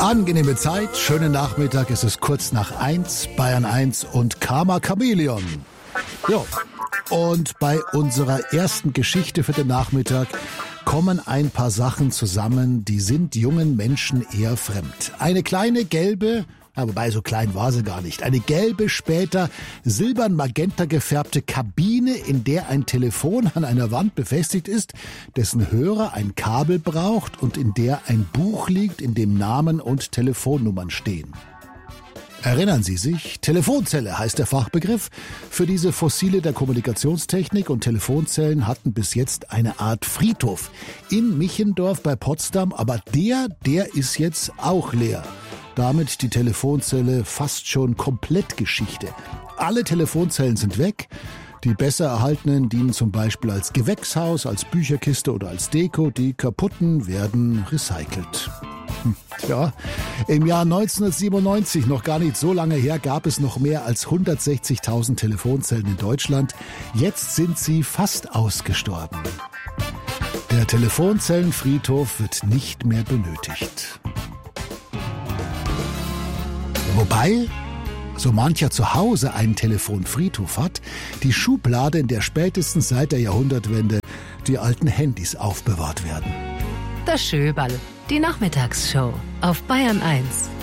Angenehme Zeit, schönen Nachmittag, es ist kurz nach 1, Bayern 1 und Karma Chameleon. Jo. Und bei unserer ersten Geschichte für den Nachmittag kommen ein paar Sachen zusammen, die sind jungen Menschen eher fremd. Eine kleine gelbe, wobei so klein war sie gar nicht, eine gelbe, später silbern-magenta gefärbte Kabine, in der ein Telefon an einer Wand befestigt ist, dessen Hörer ein Kabel braucht und in der ein Buch liegt, in dem Namen und Telefonnummern stehen. Erinnern Sie sich? Telefonzelle heißt der Fachbegriff für diese Fossile der Kommunikationstechnik, und Telefonzellen hatten bis jetzt eine Art Friedhof in Michendorf bei Potsdam, aber der ist jetzt auch leer. Damit die Telefonzelle fast schon komplett Geschichte. Alle Telefonzellen sind weg. Die besser erhaltenen dienen zum Beispiel als Gewächshaus, als Bücherkiste oder als Deko. Die kaputten werden recycelt. Tja, im Jahr 1997, noch gar nicht so lange her, gab es noch mehr als 160.000 Telefonzellen in Deutschland. Jetzt sind sie fast ausgestorben. Der Telefonzellenfriedhof wird nicht mehr benötigt. Wobei so mancher zu Hause einen Telefonfriedhof hat, die Schublade, in der spätestens seit der Jahrhundertwende die alten Handys aufbewahrt werden. Das Schöberl, die Nachmittagsshow auf Bayern 1.